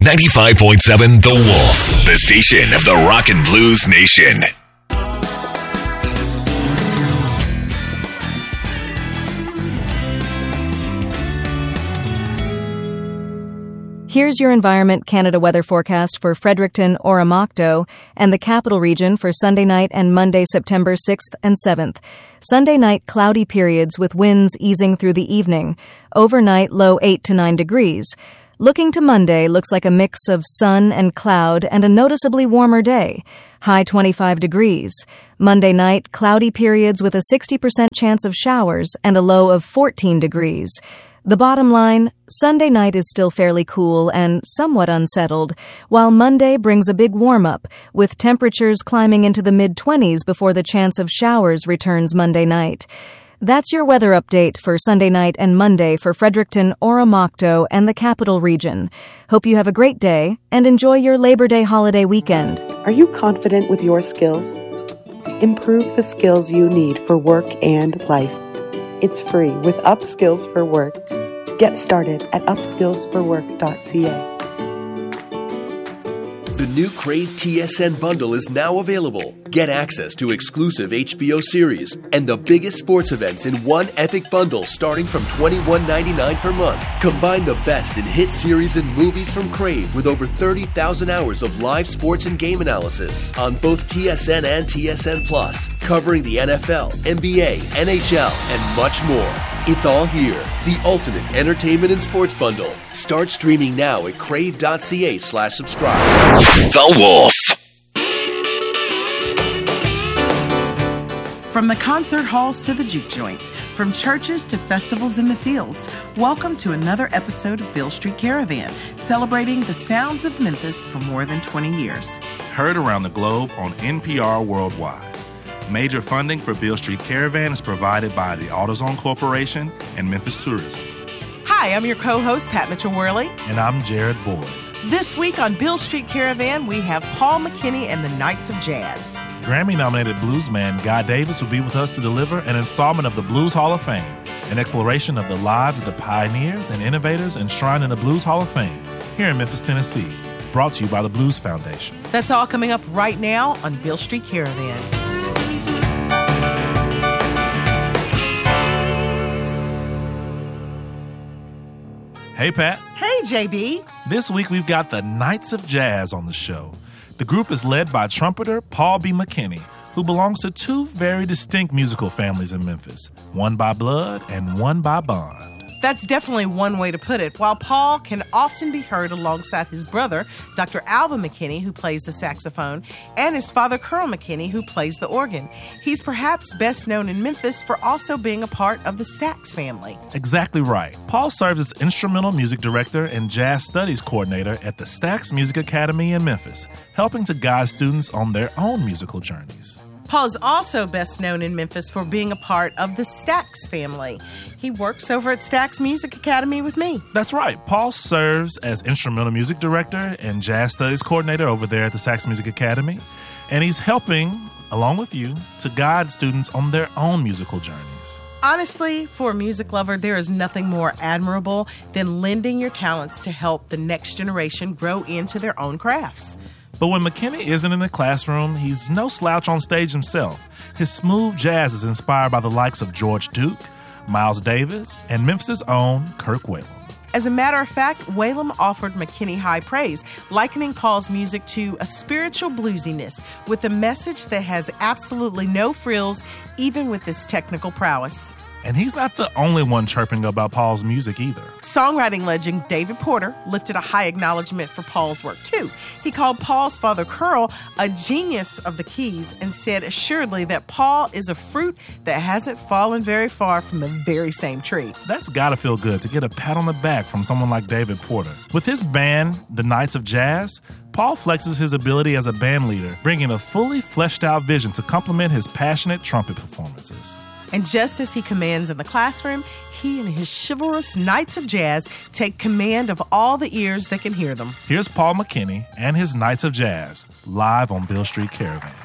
95.7 The Wolf, the station of the Rock and Blues Nation. Here's your Environment Canada weather forecast for Fredericton, Oromocto, and the Capital Region for Sunday night and Monday, September 6th and 7th. Sunday night, cloudy periods with winds easing through the evening. Overnight, low 8 to 9 degrees. Looking to Monday looks like a mix of sun and cloud and a noticeably warmer day. High 25 degrees. Monday night, cloudy periods with a 60% chance of showers and a low of 14 degrees. The bottom line, Sunday night is still fairly cool and somewhat unsettled, while Monday brings a big warm-up, with temperatures climbing into the mid-20s before the chance of showers returns Monday night. That's your weather update for Sunday night and Monday for Fredericton, Oromocto, and the Capital Region. Hope you have a great day and enjoy your Labor Day holiday weekend. Are you confident with your skills? Improve the skills you need for work and life. It's free with Upskills for Work. Get started at upskillsforwork.ca. The new Crave TSN bundle is now available. Get access to exclusive HBO series and the biggest sports events in one epic bundle starting from $21.99 per month. Combine the best in hit series and movies from Crave with over 30,000 hours of live sports and game analysis on both TSN and TSN Plus, covering the NFL, NBA, NHL, and much more. It's all here. The ultimate entertainment and sports bundle. Start streaming now at crave.ca/subscribe. The Wolf. From the concert halls to the juke joints, from churches to festivals in the fields, welcome to another episode of Beale Street Caravan, celebrating the sounds of Memphis for more than 20 years. Heard around the globe on NPR Worldwide. Major funding for Beale Street Caravan is provided by the AutoZone Corporation and Memphis Tourism. Hi, I'm your co-host, Pat Mitchell-Worley. And I'm Jared Boyd. This week on Beale Street Caravan, we have Paul McKinney and the Knights of Jazz. Grammy-nominated bluesman Guy Davis will be with us to deliver an installment of the Blues Hall of Fame, an exploration of the lives of the pioneers and innovators enshrined in the Blues Hall of Fame here in Memphis, Tennessee, brought to you by the Blues Foundation. That's all coming up right now on Beale Street Caravan. Hey, Pat. Hey, JB. This week we've got the Knights of Jazz on the show. The group is led by trumpeter Paul B. McKinney, who belongs to two very distinct musical families in Memphis, one by blood and one by bond. That's definitely one way to put it. While Paul can often be heard alongside his brother, Dr. Alvin McKinney, who plays the saxophone, and his father, Curl McKinney, who plays the organ. He's perhaps best known in Memphis for also being a part of the Stax family. Exactly right. Paul serves as instrumental music director and jazz studies coordinator at the Stax Music Academy in Memphis, helping to guide students on their own musical journeys. Paul is also best known in Memphis for being a part of the Stax family. He works over at Stax Music Academy with me. That's right. Paul serves as instrumental music director and jazz studies coordinator over there at the Stax Music Academy. And he's helping, along with you, to guide students on their own musical journeys. Honestly, for a music lover, there is nothing more admirable than lending your talents to help the next generation grow into their own crafts. But when McKinney isn't in the classroom, he's no slouch on stage himself. His smooth jazz is inspired by the likes of George Duke, Miles Davis, and Memphis' own Kirk Whalum. As a matter of fact, Whalum offered McKinney high praise, likening Paul's music to a spiritual bluesiness with a message that has absolutely no frills, even with his technical prowess. And he's not the only one chirping about Paul's music either. Songwriting legend David Porter lifted a high acknowledgement for Paul's work, too. He called Paul's father, Curl, a genius of the keys and said assuredly that Paul is a fruit that hasn't fallen very far from the very same tree. That's gotta feel good to get a pat on the back from someone like David Porter. With his band, the Knights of Jazz, Paul flexes his ability as a band leader, bringing a fully fleshed out vision to complement his passionate trumpet performances. And just as he commands in the classroom, he and his chivalrous Knights of Jazz take command of all the ears that can hear them. Here's Paul McKinney and his Knights of Jazz, live on Beale Street Caravan.